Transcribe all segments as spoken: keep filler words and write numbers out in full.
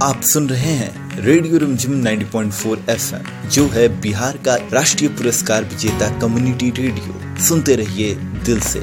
आप सुन रहे हैं रेडियो रिमझिम नब्बे पॉइंट चार एफएम, जो है बिहार का राष्ट्रीय पुरस्कार विजेता कम्युनिटी रेडियो। सुनते रहिए दिल से।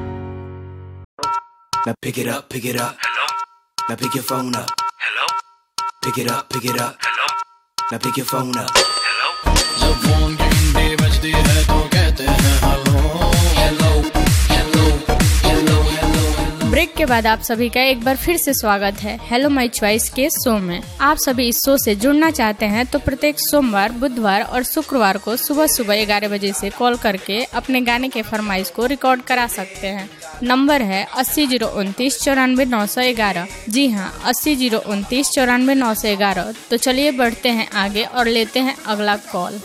Now pick it up, pick it up. Hello. Now pick your phone up. Hello. Pick it up, pick it up. Hello. Now pick your phone up. Hello. जब फोन की घंटी बजती है तो कहते हैं hello hello hello hello hello. Break के बाद आप सभी का एक बार फिर से स्वागत है हेलो माय चॉइस के शो में। आप सभी इस शो से जुड़ना चाहते हैं तो प्रत्येक सोमवार, बुधवार और शुक्रवार को सुबह सुबह ग्यारह बजे से कॉल करके अपने गाने के फरमाइश को रिकॉर्ड करा सकते हैं। नंबर है अस्सी जीरो उनतीस चौरानवे नौ सौ ग्यारह। जी हाँ, अस्सी जीरो उनतीस चौरानवे नौ सौ ग्यारह। तो चलिए बढ़ते हैं आगे और लेते हैं अगला कॉल।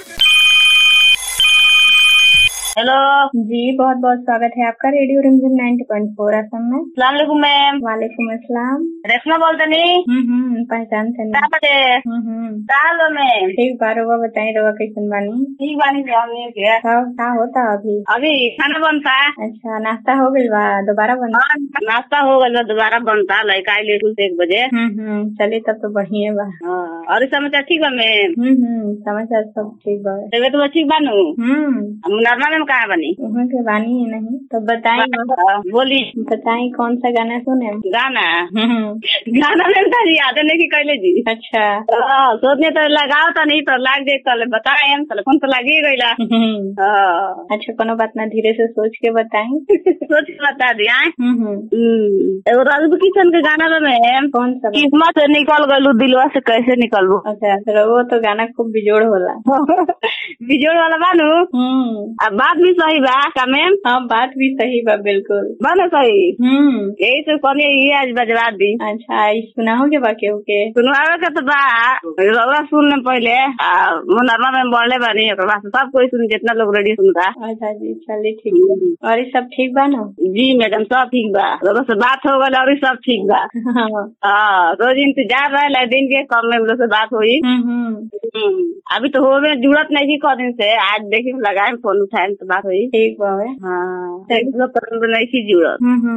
हेलो जी, बहुत बहुत स्वागत है आपका रेडियो रिमझिम नब्बे पॉइंट चार एफएम में। सलाम अलैकुम मैम। वालेकुम अस्सलाम। रेशमा बोलते नहीं? हम्म पहचानते नहीं। क्या बते? हम्म हेलो मैम। ठीक बार होगा, बताइए रवा कैसन बानी? ठीक बानी से हमने क्या? क्या होता अभी? अभी खाना बनता है। अच्छा, नाश्ता हो गई बा? दोबारा बनता? नाश्ता हो गया, दोबारा बनता लड़का आइले स्कूल से एक बजे। हम्म चलिए तब तो बढ़िया बा। और समाचार ठीक बा मैम? हम्म समाचार सब ठीक बा। तबियत तो ठीक बानू? हम्म नरमा मैम कहाँ बनी? वहाँ के बानी है नहीं तो बताइए। बोली बताइए कौन सा गाना सुने? गाना गाना में तो याद नहीं की कैले जी। अच्छा सोचने तो लगाओ तो नहीं तो लाग जाए तो बताए फोन तो लगी गईला। अच्छा कोनो बात ना, धीरे से सोच के बताएं। सोच के बता दिया। एगो रघु किशन के गाना में कौन सा? किस्मत से निकल गलू दिलवा से कैसे निकलबू। अच्छा वो तो गाना खूब बिजोड़ होला। बिजोड़ वाला बानू। अब बात भी सही बा का मैम? हाँ बात भी सही बा, बिल्कुल बाना सही। हम्म यही तो कहनी ये आज बजवा दी। अच्छा सुनाओगे बाकी के? सुनवावे का तो बा रउरा सुन ले पहले। मुनरमा में बोले बानी सब कोई सुन, जितना लोग रेडियो सुनता। अच्छा जी चलिए ठीक है। और ये सब ठीक बा ना? जी मैडम सब ठीक बा, रउरा से बात हो गई और सब ठीक बा। हाँ रोज इंतजार रहे दिन के, कम में लोग से बात हुई। अभी तो हो गए जरूरत नहीं की कौ दिन से, आज देखी लगाए फोन उठाए तो बात हुई। ठीक बा। हाँ एक दो नहीं की जरूरत।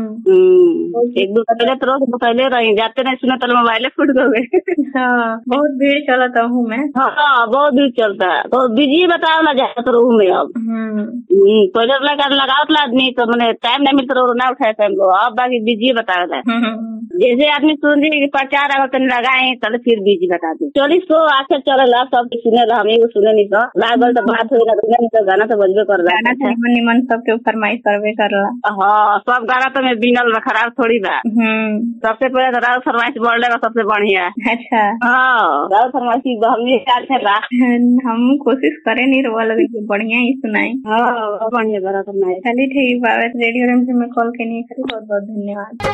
एक दो पहले तो रोज पहले रही जाते नहीं सुना तो मोबाइल फुट गए। हाँ बहुत भीड़ चलता हूँ मैं। हाँ बहुत भीड़ चलता है तो बिजी बताओ ना जाता तो रहूँ मैं। अब पहले लगा लगाओ तो आदमी तो मैंने टाइम नहीं मिलता रो ना उठाए टाइम को। अब बाकी बिजी बता रहा है। जैसे आदमी सुन जी प्रचार अगर तो लगाए तो फिर बिजी बता दे। चौलीस सौ आखिर चलेला सब सुने हम एगो सुने नहीं तो लागल तो बात हो तो गाना तो बजबे कर रहा है। निमन सबके फरमाइश करवे करला। हाँ सब गाना तो मैं बिनल बा, खराब थोड़ी बा। सबसे पहले तो राव फरमाइश बोल रहा सबसे बढ़िया। अच्छा हाँ राव फरमाइश हम कोशिश करे नहीं रोवा लगे बढ़िया ही सुनाई। हाँ बढ़िया गाना सुनाई। चलिए ठीक है, रेडियो रिमझिम में कॉल के लिए बहुत बहुत धन्यवाद।